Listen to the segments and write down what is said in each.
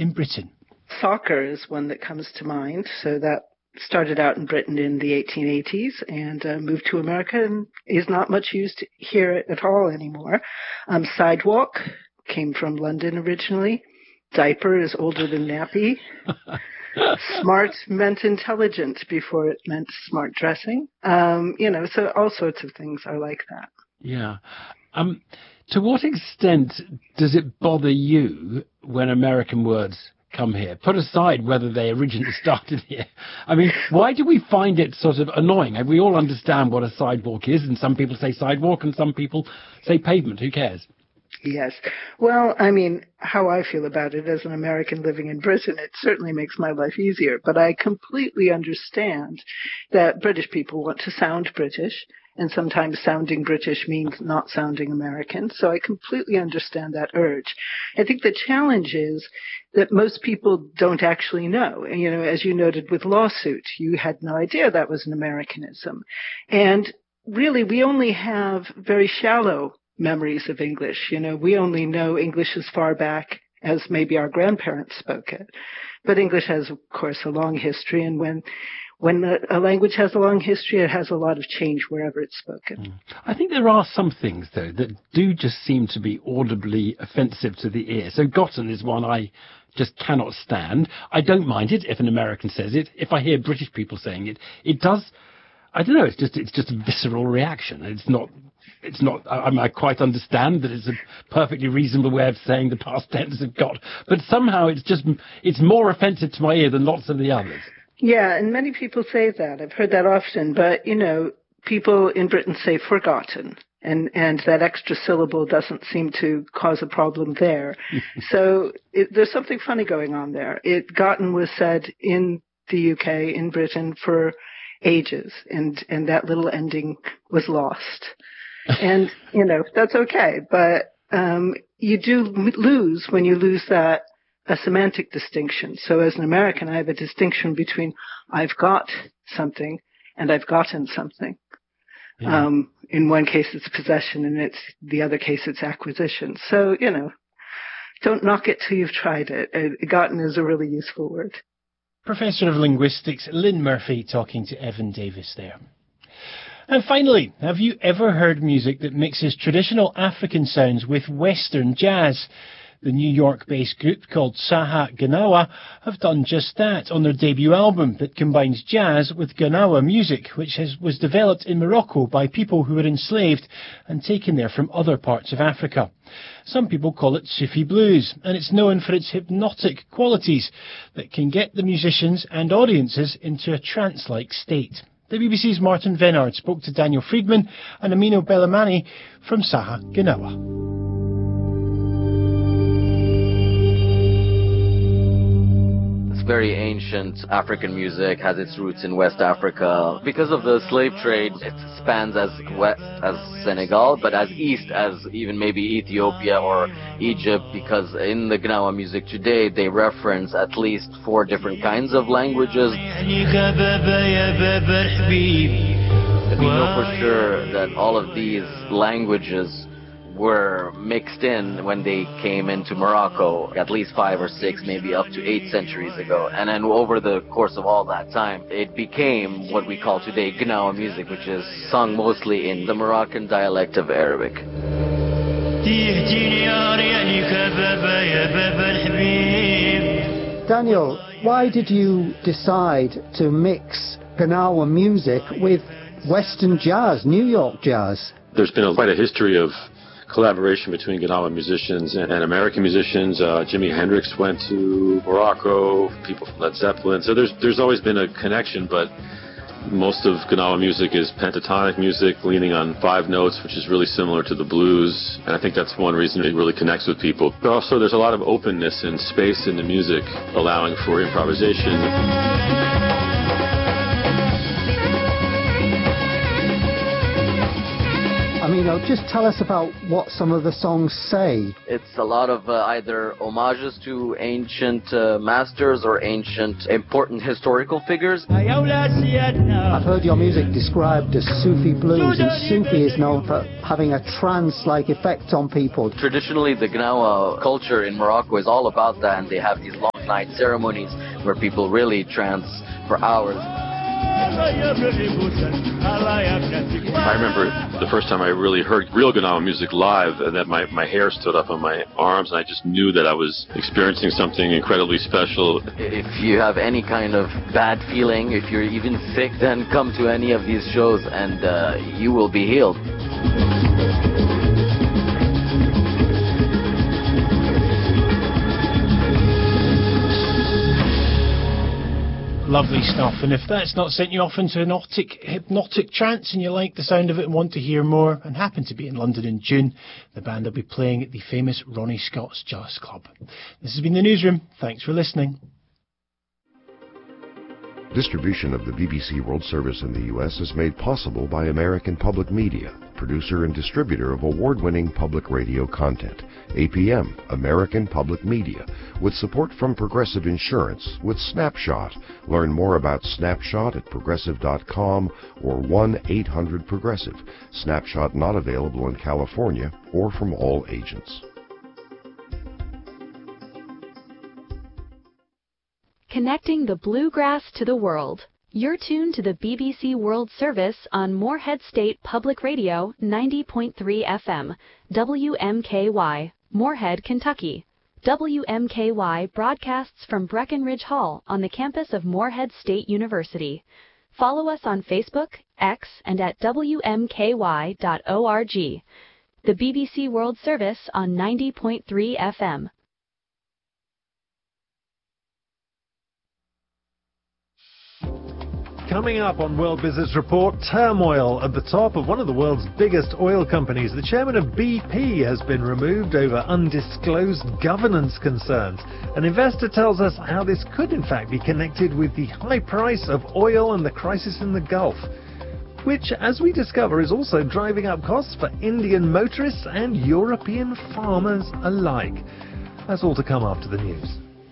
in Britain? Soccer is one that comes to mind. So that started out in Britain in the 1880s and moved to America and is not much used here at all anymore. Sidewalk came from London originally. Diaper is older than nappy. Smart meant intelligent before it meant smart dressing. So all sorts of things are like that. Yeah. To what extent does it bother you when American words come here? Put aside whether they originally started here. I mean, why do we find it sort of annoying? We all understand what a sidewalk is, and some people say sidewalk and some people say pavement. Who cares? Yes. Well, I mean, how I feel about it as an American living in Britain, it certainly makes my life easier. But I completely understand that British people want to sound British, and sometimes sounding British means not sounding American. So I completely understand that urge. I think the challenge is that most people don't actually know. And, as you noted with lawsuit, you had no idea that was an Americanism. And really, we only have very shallow memories of English. We only know English as far back as maybe our grandparents spoke it. But English has, of course, a long history, and when a language has a long history, it has a lot of change wherever it's spoken. I think there are some things, though, that do just seem to be audibly offensive to the ear. So gotten is one I just cannot stand. I don't mind it if an American says it. If I hear British people saying it, it does, I don't know, it's just a visceral reaction. It's not, I quite understand that it's a perfectly reasonable way of saying the past tense of got, but somehow it's more offensive to my ear than lots of the others. Yeah, and many people say that. I've heard that often, but, people in Britain say forgotten, and that extra syllable doesn't seem to cause a problem there. So there's something funny going on there. Gotten was said in the UK, in Britain, for ages, and that little ending was lost. And, that's okay, but you do lose when you lose a semantic distinction. So as an American, I have a distinction between I've got something and I've gotten something. Yeah. In one case, it's possession, and the other case, it's acquisition. So, don't knock it till you've tried it. Gotten is a really useful word. Professor of Linguistics Lynn Murphy talking to Evan Davis there. And finally, have you ever heard music that mixes traditional African sounds with Western jazz? The New York-based group called Saha Gnawa have done just that on their debut album that combines jazz with Gnawa music, which was developed in Morocco by people who were enslaved and taken there from other parts of Africa. Some people call it Sufi blues, and it's known for its hypnotic qualities that can get the musicians and audiences into a trance-like state. The BBC's Martin Vennard spoke to Daniel Friedman and Amino Belamani from Saha Gnawa. Very ancient African music, has its roots in West Africa. Because of the slave trade, it spans as west as Senegal, but as east as even maybe Ethiopia or Egypt, because in the Gnawa music today, they reference at least 4 different kinds of languages. We know for sure that all of these languages were mixed in when they came into Morocco at least 5 or 6, maybe up to 8 centuries ago. And then over the course of all that time, it became what we call today Gnawa music, which is sung mostly in the Moroccan dialect of Arabic. Daniel, why did you decide to mix Gnawa music with Western jazz, New York jazz? There's been quite a history of collaboration between Gnawa musicians and American musicians. Jimi Hendrix went to Morocco, people from Led Zeppelin. So there's always been a connection, but most of Gnawa music is pentatonic music, leaning on 5 notes, which is really similar to the blues. And I think that's one reason it really connects with people. But also there's a lot of openness and space in the music, allowing for improvisation. I mean, just tell us about what some of the songs say. It's a lot of either homages to ancient masters or ancient important historical figures. I've heard your music described as Sufi blues, and Sufi is known for having a trance-like effect on people. Traditionally, the Gnawa culture in Morocco is all about that, and they have these long night ceremonies where people really trance for hours. I remember the first time I really heard real Gnawa music live, and that my hair stood up on my arms, and I just knew that I was experiencing something incredibly special. If you have any kind of bad feeling, if you're even sick, then come to any of these shows and you will be healed. Lovely stuff. And if that's not sent you off into an hypnotic trance and you like the sound of it and want to hear more and happen to be in London in June, the band will be playing at the famous Ronnie Scott's Jazz Club. This has been The Newsroom. Thanks for listening. Distribution of the BBC World Service in the U.S. is made possible by American Public Media, producer and distributor of award-winning public radio content. APM, American Public Media, with support from Progressive Insurance with Snapshot. Learn more about Snapshot at progressive.com or 1-800-PROGRESSIVE. Snapshot not available in California or from all agents. Connecting the bluegrass to the world. You're tuned to the BBC World Service on Moorhead State Public Radio 90.3 FM, WMKY, Moorhead, Kentucky. WMKY broadcasts from Breckenridge Hall on the campus of Moorhead State University. Follow us on Facebook, X, and at WMKY.org. The BBC World Service on 90.3 FM. Coming up on World Business Report, turmoil at the top of one of the world's biggest oil companies. The chairman of BP has been removed over undisclosed governance concerns. An investor tells us how this could in fact be connected with the high price of oil and the crisis in the Gulf, which, as we discover, is also driving up costs for Indian motorists and European farmers alike. That's all to come after the news.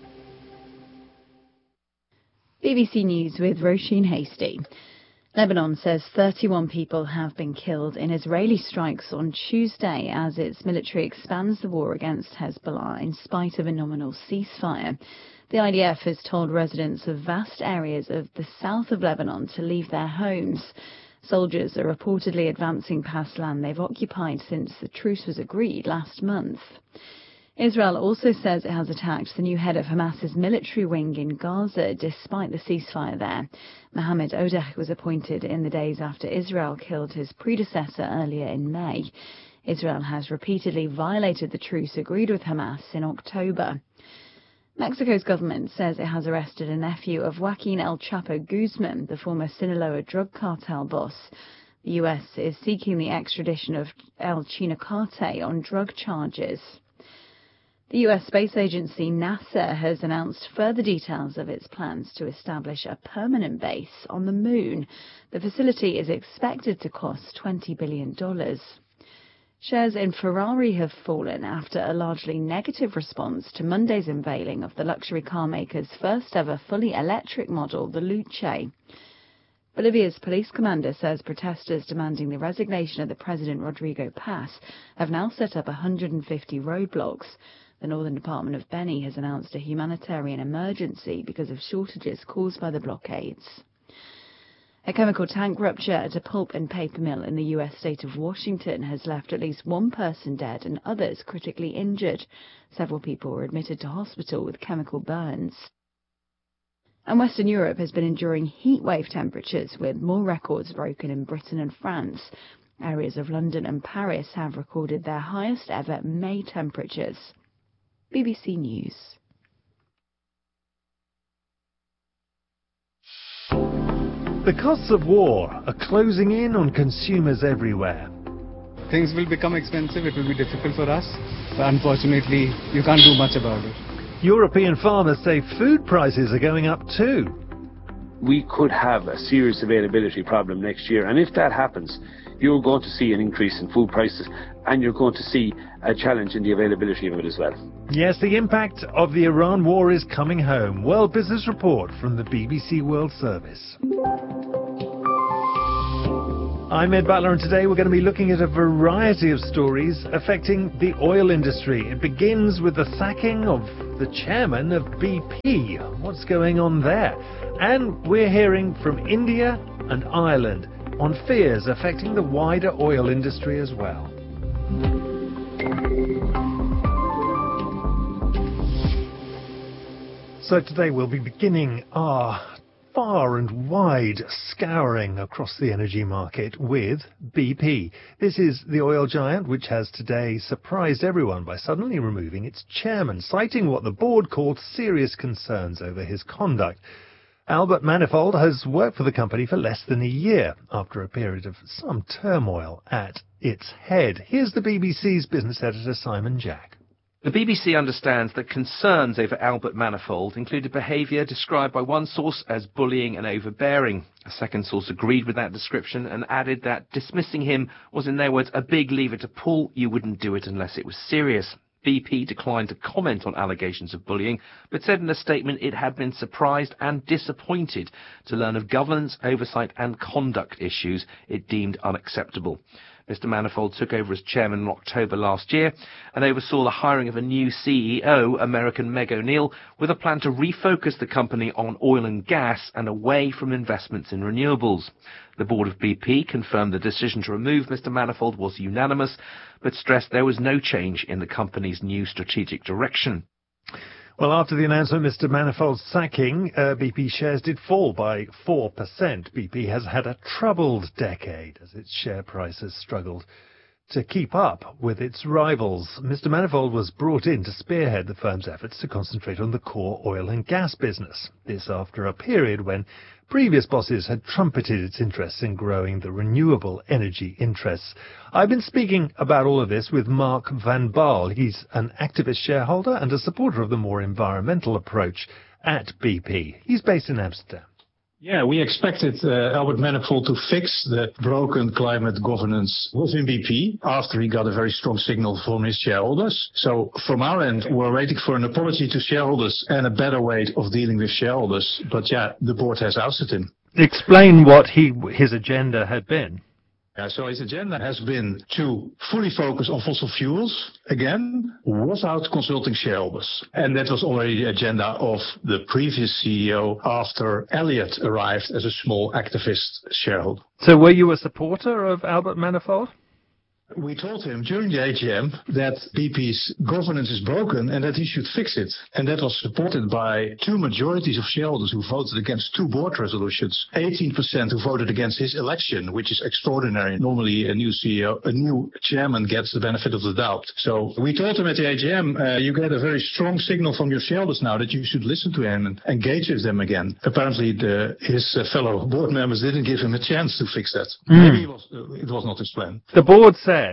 BBC News with Roisin Hasty. Lebanon says 31 people have been killed in Israeli strikes on Tuesday as its military expands the war against Hezbollah in spite of a nominal ceasefire. The IDF has told residents of vast areas of the south of Lebanon to leave their homes. Soldiers are reportedly advancing past land they've occupied since the truce was agreed last month. Israel also says it has attacked the new head of Hamas's military wing in Gaza despite the ceasefire there. Mohammed Odeh was appointed in the days after Israel killed his predecessor earlier in May. Israel has repeatedly violated the truce agreed with Hamas in October. Mexico's government says it has arrested a nephew of Joaquin El Chapo Guzman, the former Sinaloa drug cartel boss. The U.S. is seeking the extradition of El Chinacate on drug charges. The U.S. space agency NASA has announced further details of its plans to establish a permanent base on the moon. The facility is expected to cost $20 billion. Shares in Ferrari have fallen after a largely negative response to Monday's unveiling of the luxury car maker's first ever fully electric model, the Luce. Bolivia's police commander says protesters demanding the resignation of the President Rodrigo Paz have now set up 150 roadblocks. The Northern Department of Beni has announced a humanitarian emergency because of shortages caused by the blockades. A chemical tank rupture at a pulp and paper mill in the U.S. state of Washington has left at least one person dead and others critically injured. Several people were admitted to hospital with chemical burns. And Western Europe has been enduring heatwave temperatures with more records broken in Britain and France. Areas of London and Paris have recorded their highest ever May temperatures. BBC News. The costs of war are closing in on consumers everywhere. Things will become expensive, it will be difficult for us, but unfortunately you can't do much about it. European farmers say food prices are going up too. We could have a serious availability problem next year, and if that happens, you're going to see an increase in food prices, and you're going to see a challenge in the availability of it as well. Yes, the impact of the Iran war is coming home. World Business Report from the BBC World Service. I'm Ed Butler, and today we're going to be looking at a variety of stories affecting the oil industry. It begins with the sacking of the chairman of BP. What's going on there? And we're hearing from India and Ireland on fears affecting the wider oil industry as well. So today we'll be beginning our far and wide scouring across the energy market with BP. This is the oil giant which has today surprised everyone by suddenly removing its chairman, citing what the board called serious concerns over his conduct. Albert Manifold has worked for the company for less than a year after a period of some turmoil at its head. Here's the BBC's business editor Simon Jack. The BBC understands that concerns over Albert Manifold included behaviour described by one source as bullying and overbearing. A second source agreed with that description and added that dismissing him was, in their words, a big lever to pull. You wouldn't do it unless it was serious. BP declined to comment on allegations of bullying, but said in a statement it had been surprised and disappointed to learn of governance, oversight and conduct issues it deemed unacceptable. Mr. Manifold took over as chairman in October last year and oversaw the hiring of a new CEO, American Meg O'Neill, with a plan to refocus the company on oil and gas and away from investments in renewables. The board of BP confirmed the decision to remove Mr. Manifold was unanimous, but stressed there was no change in the company's new strategic direction. Well, after the announcement of Mr. Manifold's sacking, BP shares did fall by 4%. BP has had a troubled decade as its share price has struggled to keep up with its rivals. Mr. Manifold was brought in to spearhead the firm's efforts to concentrate on the core oil and gas business. This after a period when previous bosses had trumpeted its interests in growing the renewable energy interests. I've been speaking about all of this with Mark van Baal. He's an activist shareholder and a supporter of the more environmental approach at BP. He's based in Amsterdam. Yeah, we expected Albert Manifold to fix the broken climate governance within BP after he got a very strong signal from his shareholders. So from our end, we're waiting for an apology to shareholders and a better way of dealing with shareholders. But yeah, the board has ousted him. Explain what his agenda had been. So his agenda has been to fully focus on fossil fuels, again, without consulting shareholders. And that was already the agenda of the previous CEO after Elliott arrived as a small activist shareholder. So were you a supporter of Albert Manifold? We told him during the AGM that BP's governance is broken and that he should fix it. And that was supported by two majorities of shareholders who voted against two board resolutions. 18% who voted against his election, which is extraordinary. Normally a new CEO, a new chairman gets the benefit of the doubt. So we told him at the AGM, you get a very strong signal from your shareholders now that you should listen to him and engage with them again. Apparently his fellow board members didn't give him a chance to fix that. Maybe it was not his plan. The board says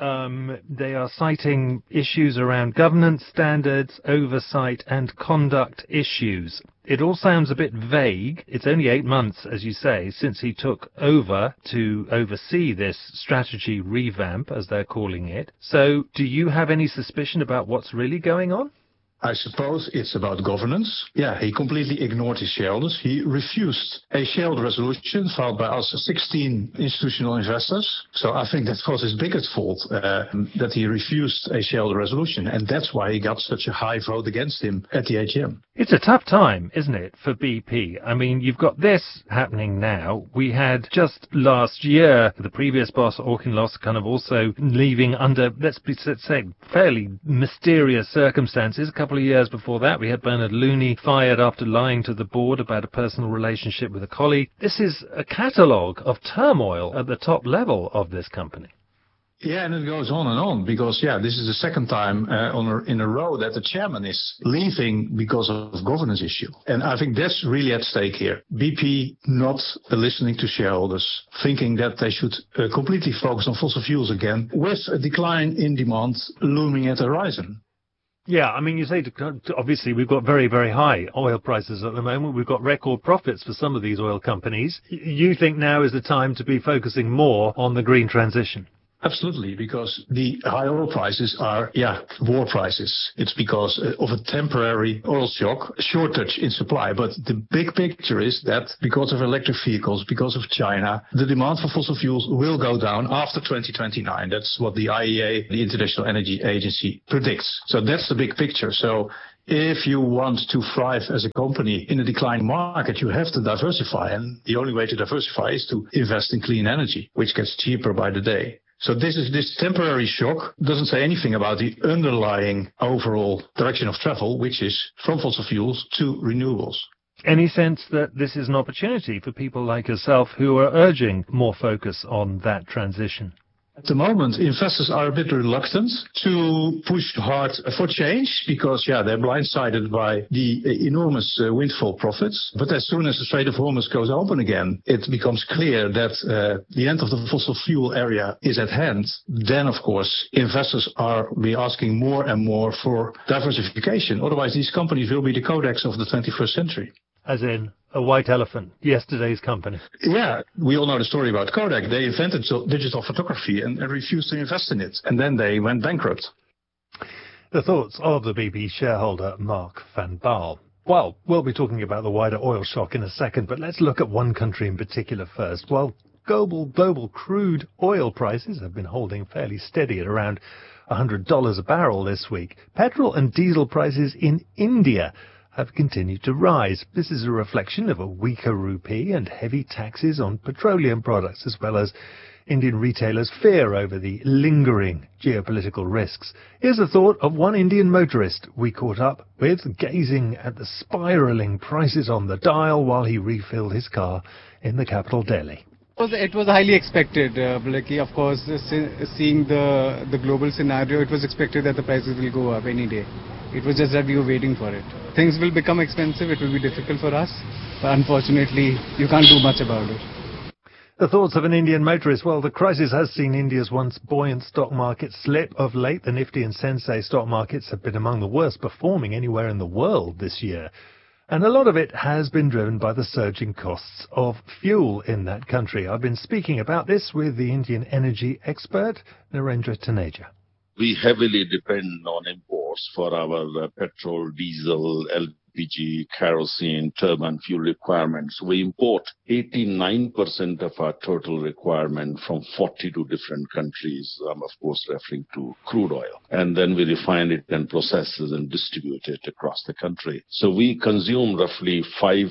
they are citing issues around governance standards, oversight and conduct issues. It all sounds a bit vague. It's only 8 months, as you say, since he took over to oversee this strategy revamp, as they're calling it. So do you have any suspicion about what's really going on? I suppose it's about governance. Yeah, he completely ignored his shareholders. He refused a shareholder resolution filed by us 16 institutional investors. So I think that was his biggest fault, that he refused a shareholder resolution. And that's why he got such a high vote against him at the AGM. It's a tough time, isn't it, for BP? I mean, you've got this happening now. We had just last year, the previous boss, Auchincloss, kind of also leaving under, let's say, fairly mysterious circumstances. A couple of years before that, we had Bernard Looney fired after lying to the board about a personal relationship with a colleague. This is a catalogue of turmoil at the top level of this company. Yeah, and it goes on because, this is the second time in a row that the chairman is leaving because of governance issue. And I think that's really at stake here. BP not listening to shareholders, thinking that they should completely focus on fossil fuels again, with a decline in demand looming at the horizon. Yeah, I mean, you say, obviously, we've got very, very high oil prices at the moment. We've got record profits for some of these oil companies. You think now is the time to be focusing more on the green transition? Absolutely, because the high oil prices are, war prices. It's because of a temporary oil shock, shortage in supply. But the big picture is that because of electric vehicles, because of China, the demand for fossil fuels will go down after 2029. That's what the IEA, the International Energy Agency, predicts. So that's the big picture. So if you want to thrive as a company in a declining market, you have to diversify. And the only way to diversify is to invest in clean energy, which gets cheaper by the day. So this temporary shock doesn't say anything about the underlying overall direction of travel, which is from fossil fuels to renewables. Any sense that this is an opportunity for people like yourself who are urging more focus on that transition? At the moment, investors are a bit reluctant to push hard for change because, they're blindsided by the enormous windfall profits. But as soon as the Strait of Hormuz goes open again, it becomes clear that the end of the fossil fuel area is at hand. Then, of course, investors are be asking more and more for diversification. Otherwise, these companies will be the Kodaks of the 21st century. As in a white elephant, yesterday's company. Yeah, we all know the story about Kodak. They invented digital photography and refused to invest in it. And then they went bankrupt. The thoughts of the BP shareholder Mark van Baal. Well, we'll be talking about the wider oil shock in a second, but let's look at one country in particular first. Well, global crude oil prices have been holding fairly steady at around $100 a barrel this week. Petrol and diesel prices in India have continued to rise. This is a reflection of a weaker rupee and heavy taxes on petroleum products, as well as Indian retailers' fear over the lingering geopolitical risks. Here's a thought of one Indian motorist we caught up with, gazing at the spiralling prices on the dial while he refilled his car in the capital, Delhi. It was highly expected, Blakey. Of course, seeing the global scenario, it was expected that the prices will go up any day. It was just that we were waiting for it. Things will become expensive. It will be difficult for us. But unfortunately, you can't do much about it. The thoughts of an Indian motorist. Well, the crisis has seen India's once buoyant stock market slip of late. The Nifty and Sensex stock markets have been among the worst performing anywhere in the world this year. And a lot of it has been driven by the surging costs of fuel in that country. I've been speaking about this with the Indian energy expert, Narendra Taneja. We heavily depend on imports for our petrol, diesel, LPG, kerosene, turbine fuel requirements. We import 89% of our total requirement from 42 different countries. I'm, of course, referring to crude oil. And then we refine it and process it and distribute it across the country. So we consume roughly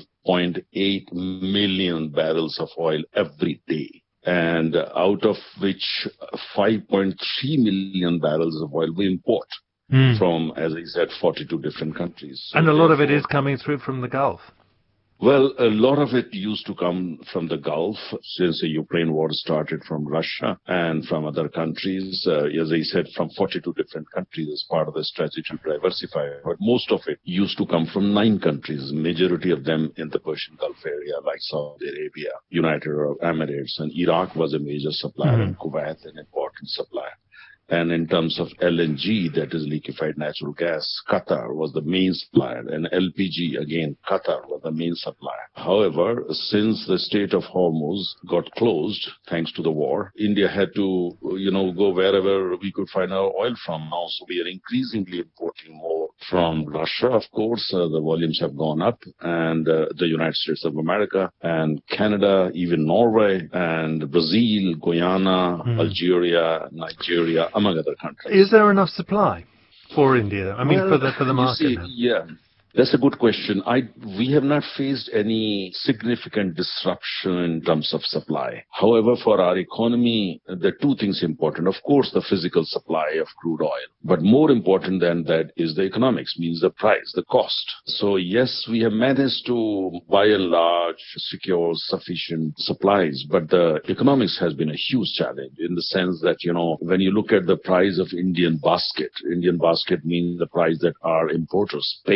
5.8 million barrels of oil every day. And out of which 5.3 million barrels of oil we import from, as I said, 42 different countries. So and a lot of it is coming through from the Gulf. Well, a lot of it used to come from the Gulf since the Ukraine war started, from Russia and from other countries. As I said, from 42 different countries as part of the strategy to diversify. But most of it used to come from 9 countries, majority of them in the Persian Gulf area, like Saudi Arabia, United Arab Emirates, and Iraq was a major supplier, and Kuwait an important supplier. And in terms of LNG, that is liquefied natural gas, Qatar was the main supplier. And LPG, again, Qatar was the main supplier. However, since the Strait of Hormuz got closed, thanks to the war, India had to, go wherever we could find our oil from now. So we are increasingly importing more from Russia, of course. The volumes have gone up. And the United States of America and Canada, even Norway and Brazil, Guyana, Algeria, Nigeria, among other countries. Is there enough supply for India? I mean, for the market? Yeah. That's a good question. We have not faced any significant disruption in terms of supply. However, for our economy, there are 2 things important. Of course, the physical supply of crude oil. But more important than that is the economics, means the price, the cost. So yes, we have managed to, by and large, secure sufficient supplies. But the economics has been a huge challenge in the sense that, when you look at the price of Indian basket means the price that our importers pay for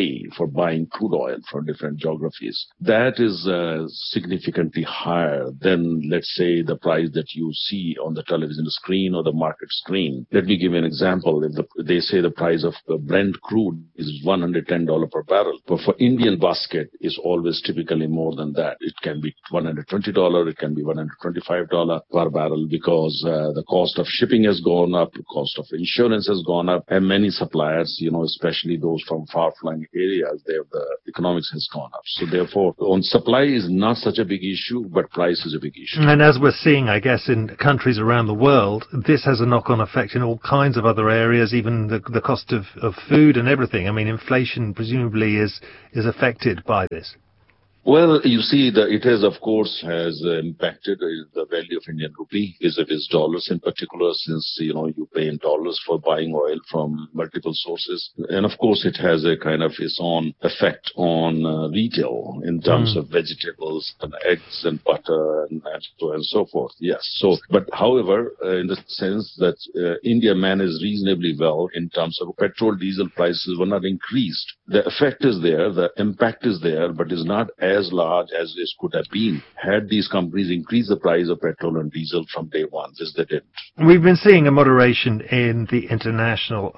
for buying crude oil from different geographies. That is significantly higher than, let's say, the price that you see on the television screen or the market screen. Let me give you an example. If they say the price of Brent crude is $110 per barrel, but for Indian basket is always typically more than that. It can be $120, it can be $125 per barrel, because the cost of shipping has gone up, the cost of insurance has gone up, and many suppliers, especially those from far-flung areas, the economics has gone up. So therefore, on supply is not such a big issue, but price is a big issue. And as we're seeing, I guess, in countries around the world, this has a knock-on effect in all kinds of other areas, even the cost of food and everything. I mean, inflation presumably is affected by this. Well, you see, it has, of course, impacted the value of Indian rupee vis-a-vis dollars in particular, since, you pay in dollars for buying oil from multiple sources. And, of course, it has a kind of its own effect on retail in terms of vegetables and eggs and butter and so on and so forth. Yes. So, but however, in the sense that India managed reasonably well in terms of petrol, diesel prices were not increased. The effect is there, the impact is there, but is not as large as this could have been had these companies increased the price of petrol and diesel from day one, as they didn't. We've been seeing a moderation in the international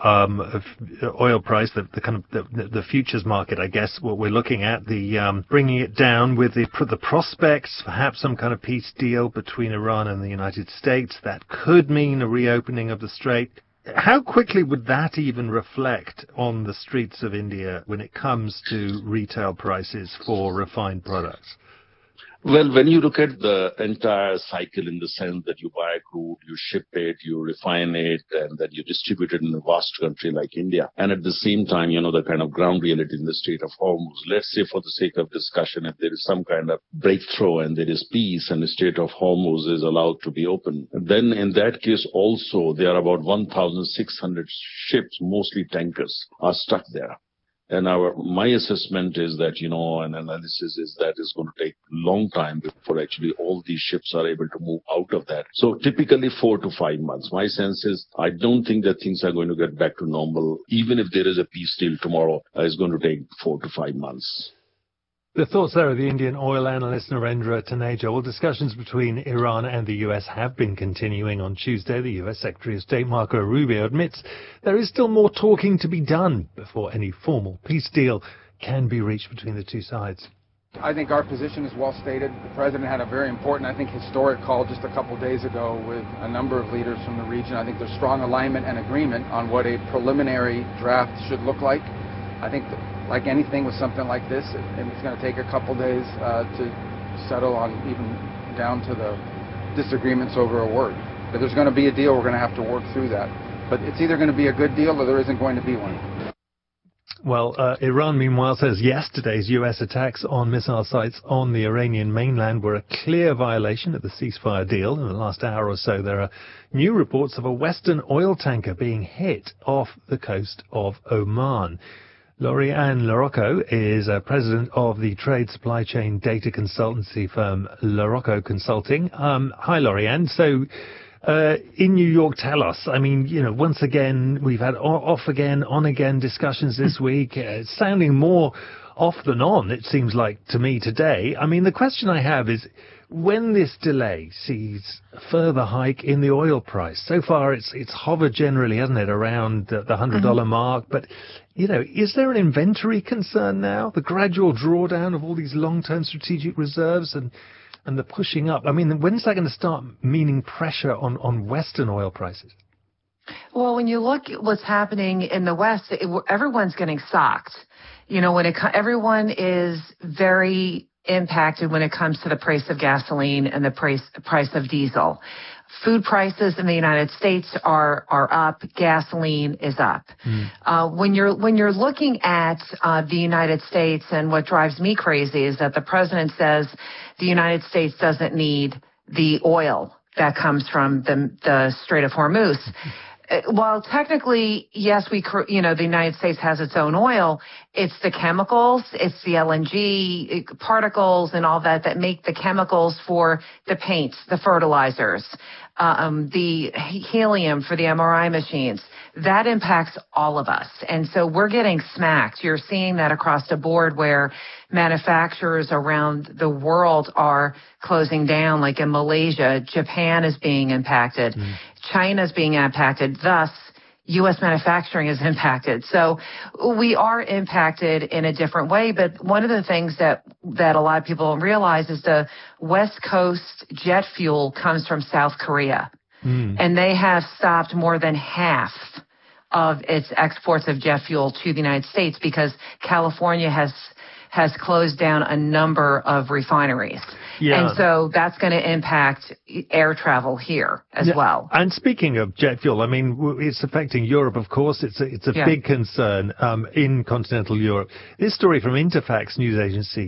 oil price, the futures market, I guess, what we're looking at, the bringing it down with the prospects, perhaps some kind of peace deal between Iran and the United States. That could mean a reopening of the Strait. How quickly would that even reflect on the streets of India when it comes to retail prices for refined products? Well, when you look at the entire cycle in the sense that you buy crude, you ship it, you refine it, and then you distribute it in a vast country like India. And at the same time, the kind of ground reality in the Strait of Hormuz. Let's say for the sake of discussion, if there is some kind of breakthrough and there is peace and the Strait of Hormuz is allowed to be open, then in that case also there are about 1,600 ships, mostly tankers, are stuck there. And my assessment is that, an analysis is that it's going to take a long time before actually all these ships are able to move out of that. So typically 4 to 5 months. My sense is I don't think that things are going to get back to normal. Even if there is a peace deal tomorrow, it's going to take 4 to 5 months. The thoughts there of the Indian oil analyst Narendra Taneja. Well, discussions between Iran and the US have been continuing. On Tuesday, the US Secretary of State Marco Rubio admits there is still more talking to be done before any formal peace deal can be reached between the two sides. I think our position is well stated. The President had a very important, historic call just a couple days ago with a number of leaders from the region. I think there's strong alignment and agreement on what a preliminary draft should look like. I think like anything with something like this, it's going to take a couple days to settle on, even down to the disagreements over a word. But there's going to be a deal. We're going to have to work through that. But it's either going to be a good deal or there isn't going to be one. Well, Iran, meanwhile, says yesterday's U.S. attacks on missile sites on the Iranian mainland were a clear violation of the ceasefire deal. In the last hour or so, there are new reports of a Western oil tanker being hit off the coast of Oman. Lauriane Larocco is president of the trade supply chain data consultancy firm Larocco Consulting. Hi, Lauriane. So, in New York, tell us, once again, we've had off again, on again discussions this week, sounding more off than on, it seems like to me today. The question I have is, when this delay sees a further hike in the oil price, so far it's hovered generally, hasn't it, around the $100 mark, but, is there an inventory concern now? The gradual drawdown of all these long-term strategic reserves and the pushing up. When is that going to start meaning pressure on Western oil prices? Well, when you look at what's happening in the West, everyone's getting socked. Everyone is very impacted when it comes to the price of gasoline and the price of diesel. Food prices in the United States are up. Gasoline is up. When you're looking at the United States, and what drives me crazy is that the president says the United States doesn't need the oil that comes from the Strait of Hormuz. Well, technically, yes, the United States has its own oil. It's the chemicals, it's the LNG particles and all that make the chemicals for the paints, the fertilizers, the helium for the MRI machines. That impacts all of us. And so we're getting smacked. You're seeing that across the board where manufacturers around the world are closing down, like in Malaysia. Japan is being impacted. China is being impacted. Thus, U.S. manufacturing is impacted. So we are impacted in a different way. But one of the things that a lot of people don't realize is the West Coast jet fuel comes from South Korea. And they have stopped more than half of its exports of jet fuel to the United States because California has closed down a number of refineries. And so that's going to impact air travel here as well. And speaking of jet fuel, I mean, it's affecting Europe, of course. It's a big concern in continental Europe. This story from Interfax news agency